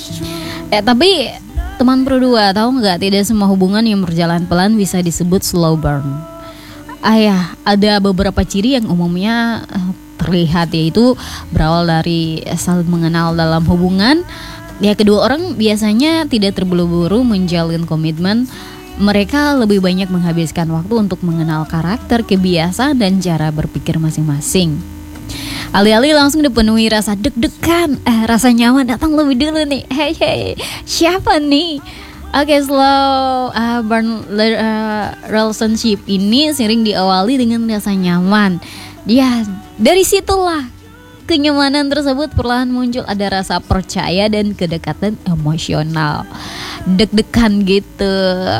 Tapi teman Pro 2, tahu nggak, tidak semua hubungan yang berjalan pelan bisa disebut slow burn. Ada beberapa ciri yang umumnya terlihat, yaitu berawal dari saling mengenal dalam hubungan. Kedua orang biasanya tidak terburu-buru menjalin komitmen. Mereka lebih banyak menghabiskan waktu untuk mengenal karakter, kebiasaan, dan cara berpikir masing-masing. Alih-alih langsung dipenuhi rasa deg-degan, rasa nyaman datang lebih dulu nih. Hey, siapa nih? Slow burn relationship ini sering diawali dengan rasa nyaman. Dari situlah kenyamanan tersebut perlahan muncul, ada rasa percaya dan kedekatan emosional. Deg-degan gitu.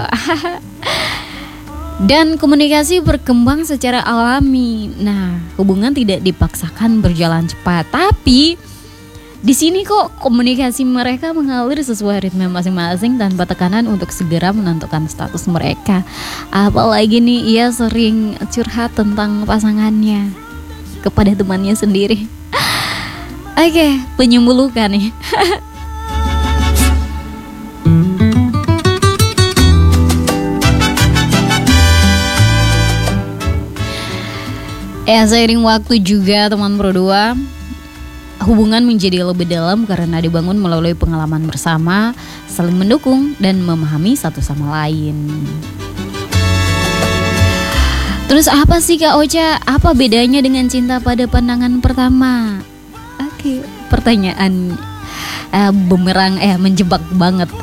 Dan komunikasi berkembang secara alami. Hubungan tidak dipaksakan berjalan cepat, tapi di sini kok komunikasi mereka mengalir sesuai ritme masing-masing tanpa tekanan untuk segera menentukan status mereka. Apalagi nih, ia sering curhat tentang pasangannya kepada temannya sendiri. Penyembulukan nih. Seiring waktu juga teman Pro 2, hubungan menjadi lebih dalam karena dibangun melalui pengalaman bersama, saling mendukung dan memahami satu sama lain. Terus apa sih Kak Ocha? Apa bedanya dengan cinta pada pandangan pertama? Pertanyaan bumerang menjebak banget.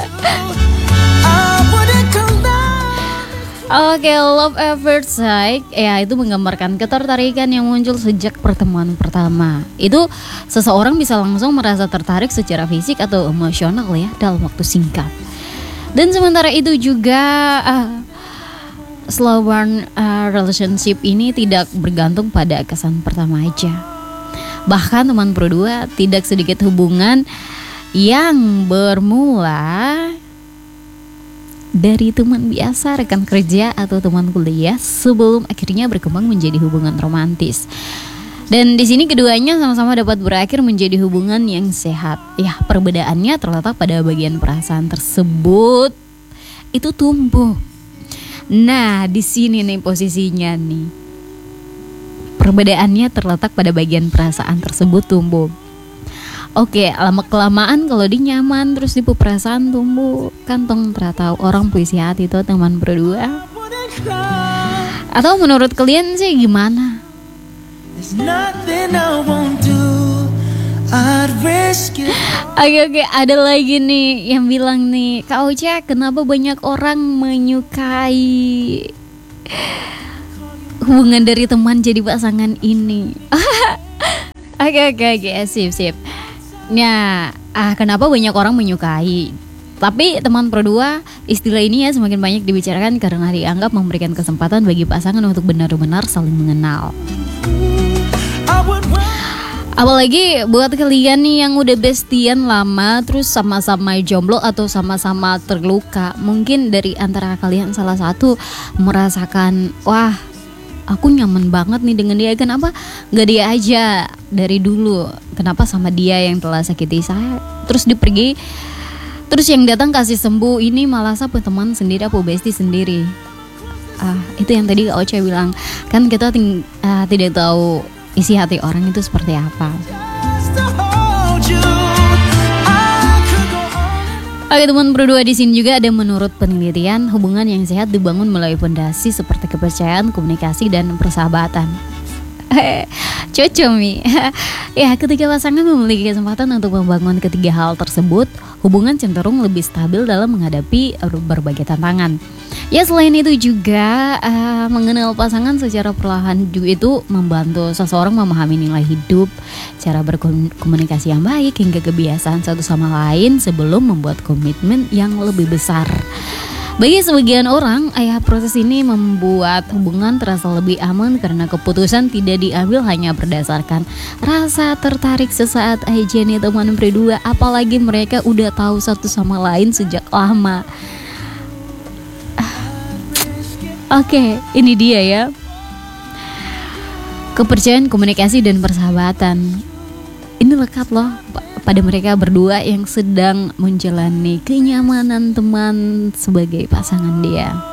Love at first sight itu menggambarkan ketertarikan yang muncul sejak pertemuan pertama. Itu seseorang bisa langsung merasa tertarik secara fisik atau emosional dalam waktu singkat. Dan sementara itu juga slow burn relationship ini tidak bergantung pada kesan pertama aja. Bahkan teman Pro 2, tidak sedikit hubungan yang bermula dari teman biasa, rekan kerja, atau teman kuliah sebelum akhirnya berkembang menjadi hubungan romantis. Dan di sini keduanya sama-sama dapat berakhir menjadi hubungan yang sehat. Perbedaannya terletak pada bagian perasaan tersebut itu tumbuh. Di sini nih posisinya nih. Perbedaannya terletak pada bagian perasaan tersebut tumbuh. Lama-kelamaan kalau dia nyaman terus di perasaan tumbuh kantong, ternyata orang puisi hati itu teman Pro 2. Atau menurut kalian sih gimana? Ada lagi nih yang bilang nih, Kak Ocha, kenapa banyak orang menyukai hubungan dari teman jadi pasangan ini? Sip. Kenapa banyak orang menyukai? Tapi teman Pro 2, istilah ini semakin banyak dibicarakan karena dianggap memberikan kesempatan bagi pasangan untuk benar-benar saling mengenal. Apalagi buat kalian nih yang udah bestian lama, terus sama-sama jomblo atau sama-sama terluka. Mungkin dari antara kalian salah satu merasakan, wah, aku nyaman banget nih dengan dia. Kenapa gak dia aja dari dulu? Kenapa sama dia yang telah sakiti saya terus dipergi, terus yang datang kasih sembuh ini malah sama teman sendiri, apa bestie sendiri? Itu yang tadi Kak Ocha bilang, kan kita tidak tahu isi hati orang itu seperti apa. Teman Pro 2, di sini juga ada menurut penelitian, hubungan yang sehat dibangun melalui fondasi seperti kepercayaan, komunikasi, dan persahabatan. Cocok Mi. Ketika pasangan memiliki kesempatan untuk membangun ketiga hal tersebut, hubungan cenderung lebih stabil dalam menghadapi berbagai tantangan. Selain itu juga mengenal pasangan secara perlahan juga itu membantu seseorang memahami nilai hidup, cara berkomunikasi yang baik, hingga kebiasaan satu sama lain sebelum membuat komitmen yang lebih besar. Bagi sebagian orang, proses ini membuat hubungan terasa lebih aman karena keputusan tidak diambil hanya berdasarkan rasa tertarik sesaat aja nih teman berdua, apalagi mereka udah tahu satu sama lain sejak lama. Ini dia ya. Kepercayaan, komunikasi, dan persahabatan. Ini lekat loh pada mereka berdua yang sedang menjalani kenyamanan teman sebagai pasangan dia.